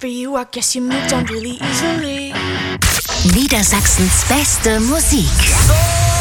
for you, I guess you moved on really easily. Niedersachsens beste Musik.